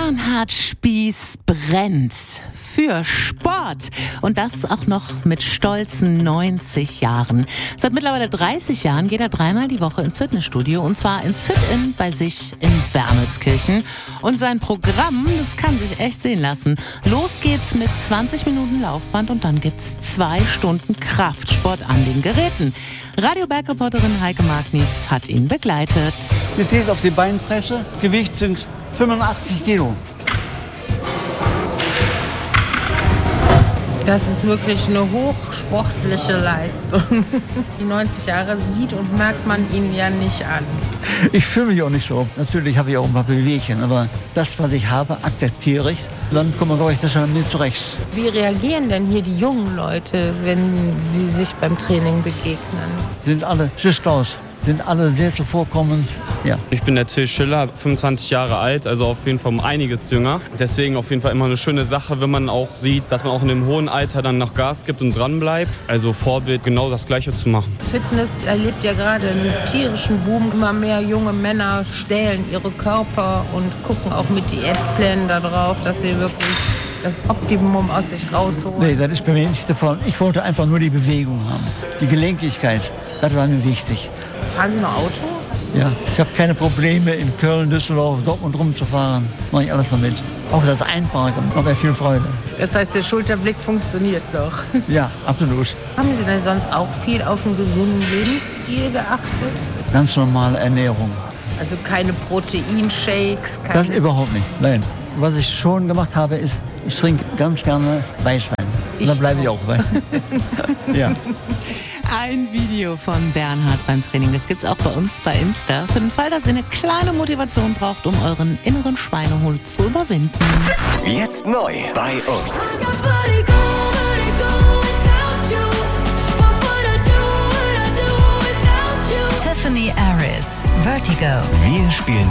Bernhard Spieß brennt für Sport und das auch noch mit stolzen 90 Jahren. Seit mittlerweile 30 Jahren geht er dreimal die Woche ins Fitnessstudio und zwar ins Fit-In bei sich in Wermelskirchen. Und sein Programm, das kann sich echt sehen lassen. Los geht's mit 20 Minuten Laufband und dann gibt's 2 Stunden Kraftsport an den Geräten. Radio-Bergreporterin Heike Magnitz hat ihn begleitet. Ihr seht auf die Beinpresse, Gewicht sind 85 Kilo. Das ist wirklich eine hochsportliche Leistung. Die 90 Jahre sieht und merkt man ihn ja nicht an. Ich fühle mich auch nicht so. Natürlich habe ich auch ein paar Bewegchen, aber das, was ich habe, akzeptiere ich. Dann kommen wir, glaube ich, besser mit mir zurecht. Wie reagieren denn hier die jungen Leute, wenn sie sich beim Training begegnen? Sind alle, tschüss Klaus, sind alle sehr zuvorkommend. Ja. Ich bin der Till Schiller, 25 Jahre alt, also auf jeden Fall um einiges jünger. Deswegen auf jeden Fall immer eine schöne Sache, wenn man auch sieht, dass man auch in dem hohen Alter dann noch Gas gibt und dran bleibt. Also Vorbild, genau das Gleiche zu machen. Fitness erlebt ja gerade einen tierischen Boom. Immer mehr junge Männer stählen ihre Körper und gucken auch mit Diätplänen darauf, dass sie wirklich das Optimum aus sich rausholen. Nee, das ist bei mir nicht der Fall. Ich wollte einfach nur die Bewegung haben, die Gelenkigkeit. Das war mir wichtig. Fahren Sie noch Auto? Ja, ich habe keine Probleme, in Köln, Düsseldorf, Dortmund rumzufahren. Mache ich alles noch mit. Auch das Einparken macht mir viel Freude. Das heißt, der Schulterblick funktioniert noch. Ja, absolut. Haben Sie denn sonst auch viel auf einen gesunden Lebensstil geachtet? Ganz normale Ernährung. Also keine Proteinshakes? Das überhaupt nicht, nein. Was ich schon gemacht habe, ist, ich trinke ganz gerne Weißwein. Und dann bleibe ich auch bei. Ja. Ein Video von Bernhard beim Training, das gibt's auch bei uns bei Insta. Für den Fall, dass ihr eine kleine Motivation braucht, um euren inneren Schweinehund zu überwinden. Jetzt neu bei uns. Tiffany Aris, Vertigo. Wir spielen